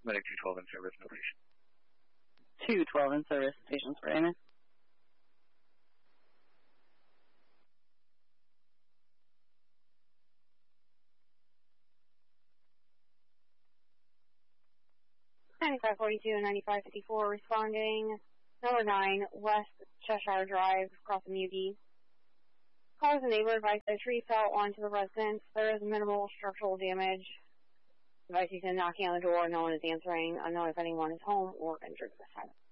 Medic 212 in service, no patient. 212 in service, patients for Amos. (9542 and 9554) responding. Number 9, West Cheshire Drive, across from UD. Calls a neighbor, advised a tree fell onto the residence. There is minimal structural damage. Advice he's knocking on the door, no one is answering. Unknown if anyone is home or injured this time.